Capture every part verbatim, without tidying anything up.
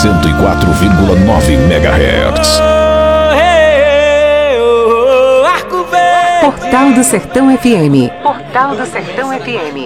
cento e quatro vírgula nove megahertz. Portal do Sertão F M. Portal do Sertão F M.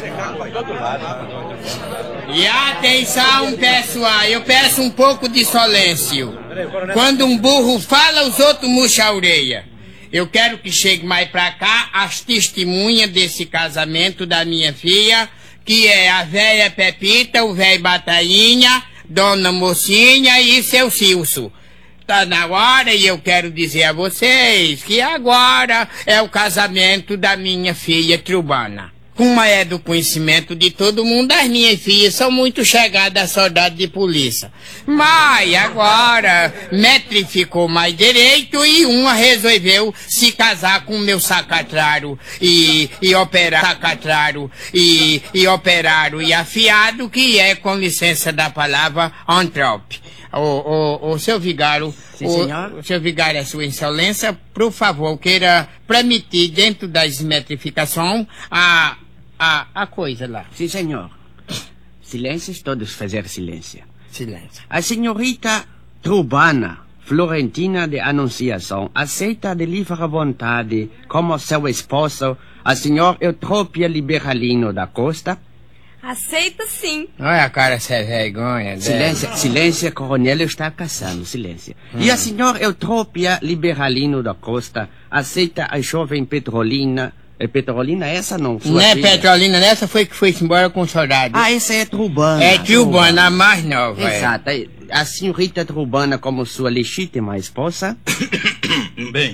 E atenção, pessoal, eu peço um pouco de silêncio. Quando um burro fala, os outros murcham a orelha. Eu quero que chegue mais pra cá as testemunhas desse casamento da minha filha, que é a velha Pepita, o velho Batainha, Dona Mocinha e seu Silso. Tá na hora e eu quero dizer a vocês que agora é o casamento da minha filha Trubana. Como é do conhecimento de todo mundo, as minhas filhas são muito chegadas a soldado de polícia. Mas agora metrificou mais direito e uma resolveu se casar com o meu sacatraro e, e operar sacatraro e, e operário e afiado, que é, com licença da palavra, antrope. O, o, o seu vigário, Sim, o, senhor. o seu vigário, a sua excelência, por favor, queira permitir, dentro da metrificação, a, a, a coisa lá. Sim, senhor. Silêncio, todos fazer silêncio. Silêncio. A senhorita Trubana Florentina de Anunciação aceita de livre vontade como seu esposo a senhor Eutrópia Liberalino da Costa? Aceito sim. Olha a cara sem vergonha dela. Silêncio, silêncio, coronel está caçando, silêncio. Hum. E a senhora Eutrópia Liberalino da Costa aceita a jovem Petrolina... É Petrolina essa não? Sua Não é filha? Petrolina, nessa foi que foi embora com o soldado. Ah, essa é Trubana. É Trubana, a mais nova. é. Exato. A senhorita Trubana como sua legítima esposa? Bem...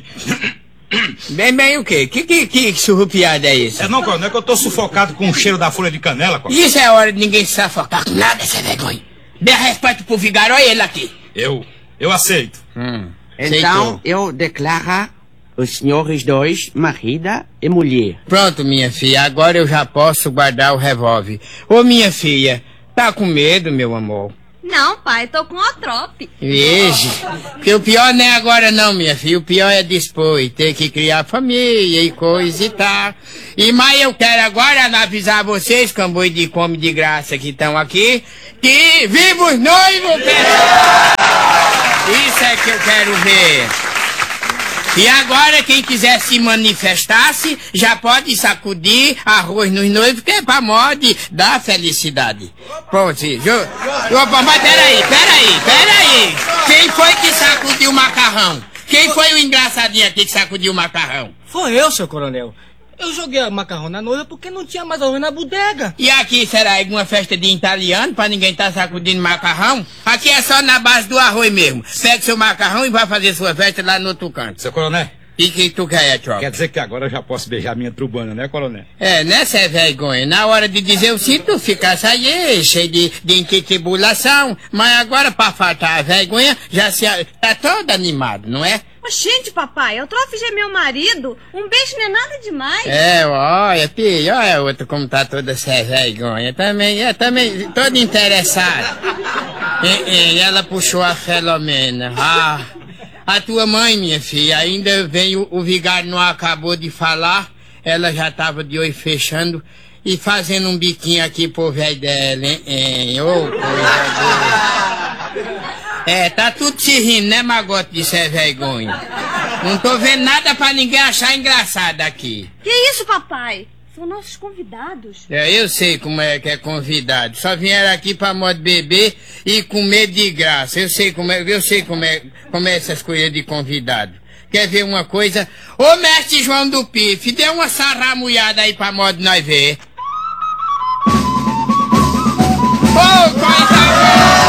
Bem, bem o quê? Que, que, que surrupiada é isso? É não, coronel, é que eu tô sufocado com o cheiro da folha de canela, coronel. Isso é hora de ninguém se sufocar com nada, sem vergonha. Dê respeito pro vigário, olha ele aqui. Eu, eu aceito. Hum, Então, aceitou. eu declaro os senhores dois, marida e mulher. Pronto, minha filha, agora eu já posso guardar o revólver. Ô, minha filha, tá com medo, meu amor? Não, pai, tô com otrope. Veja, porque o pior não é agora não, minha filha, o pior é depois, ter que criar família e coisa e tal. E mas eu quero agora avisar vocês, camboi de come de graça que estão aqui, que viva os noivos, pessoal! Isso é que eu quero ver. E agora quem quiser se manifestar-se, já pode sacudir arroz nos noivos, que é pra mod da felicidade. Pronto, jo... Opa, mas peraí, peraí, peraí. Quem foi que sacudiu o macarrão? Quem foi o engraçadinho aqui que sacudiu o macarrão? Foi eu, seu coronel. Eu joguei o macarrão na noiva porque não tinha mais arroz na bodega. E aqui será alguma festa de italiano pra ninguém tá sacudindo macarrão? Aqui é só na base do arroz mesmo. Pega seu macarrão e vai fazer sua festa lá no outro canto. Seu coronel, E que tu quer, tropa? quer dizer que agora eu já posso beijar minha Trubana, né, coronel? É, nessa é vergonha. Na hora de dizer o sim, tu ficasse aí, cheio de, de intitibulação. Mas agora, pra faltar a vergonha, já se tá todo animado, não é? Mas, gente, papai, otrope já é meu marido. Um beijo não é nada demais. É, olha, filho, olha a outra como tá toda sem vergonha. Também, é, também, toda interessada. E, e ela puxou a Filomena. Ah, a tua mãe, minha filha, ainda veio, o vigário não acabou de falar, ela já tava de olho fechando e fazendo um biquinho aqui pro velho dela, hein? hein? Ô, coisa boa. É, tá tudo se rindo, né, Magote, de ser vergonha? Não tô vendo nada pra ninguém achar engraçado aqui. Que isso, papai? São nossos convidados. É, eu sei como é que é convidado. Só vieram aqui pra modo beber e comer de graça. Eu sei como é, eu sei como é, como é essas coisas de convidado. Quer ver uma coisa? Ô, mestre João do Pife, dê uma sarramulhada aí pra modo nós ver. Ô, coisa boa!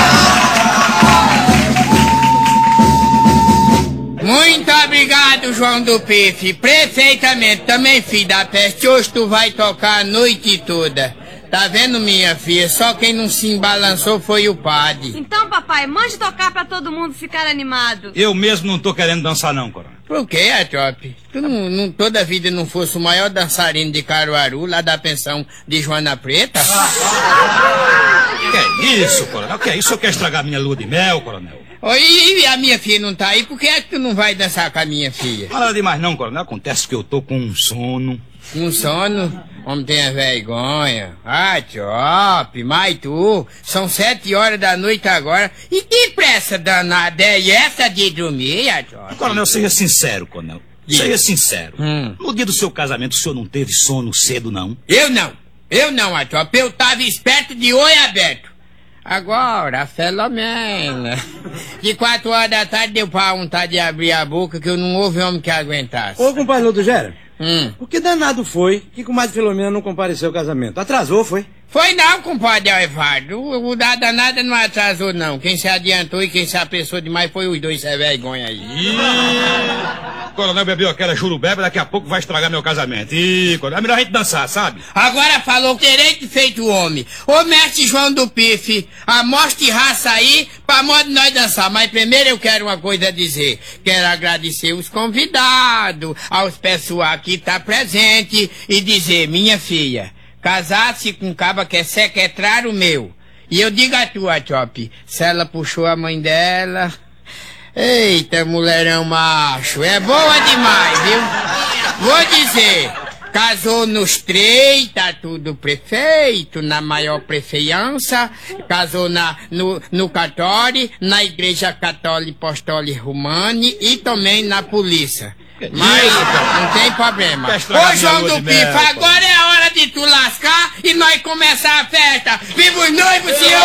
Muito obrigado, João do Pife. Perfeitamente. Também, filho da peste, hoje tu vai tocar a noite toda. Tá vendo, minha filha? Só quem não se embalançou foi o padre. Então, papai, mande tocar pra todo mundo ficar animado. Eu mesmo não tô querendo dançar não, coronel. Por quê, Atrope? Tu não, não, toda a vida não fosse o maior dançarino de Caruaru, lá da pensão de Joana Preta? Que é isso, coronel? Que é isso? Eu quero estragar minha lua de mel, coronel. Oi, e a minha filha não tá aí? Por que é que tu não vai dançar com a minha filha? Não nada demais não, coronel. Acontece que eu tô com um sono. Com sono, homem tenha vergonha. Ah, Tiope, mas tu, são sete horas da noite agora. E que pressa danada é essa de dormir, Tiope? Coronel, seja sincero, coronel. Seja sincero. Hum. No dia do seu casamento, o senhor não teve sono cedo, não? Eu não. Eu não, Tiope. Eu tava esperto de olho aberto. Agora, Filomena. De quatro horas da tarde deu pra vontade de abrir a boca que eu não houve homem que aguentasse. Ô, compadre Lodo Gera, Hum. o que danado foi que comadre Filomena não compareceu ao casamento? Atrasou, foi? Foi não, compadre Evardo. O, o da danada não atrasou, não. Quem se adiantou e quem se apressou demais foi os dois, é vergonha aí. Ih, coronel bebeu aquela jurubeba, daqui a pouco vai estragar meu casamento. Ih, coronel, é melhor a gente dançar, sabe? Agora falou direito feito homem. Ô mestre João do Pife, amostre raça aí pra modo nós dançar. Mas primeiro eu quero uma coisa a dizer. Quero agradecer os convidados, aos pessoal que tá presente e dizer, minha filha, casar-se com um caba que é sequestrar o meu. E eu digo a tua, Tiope, se ela puxou a mãe dela... Eita, mulherão macho, é boa demais, viu? Vou dizer, casou nos três, tá tudo prefeito, na maior prefeiança, casou na, no, no cartório, na Igreja Católica Apostólica Romana e também na polícia. Mas não tem problema. Ô João do Pifa, agora é a hora de tu lascar e nós começar a festa. Viva os noivos, senhor!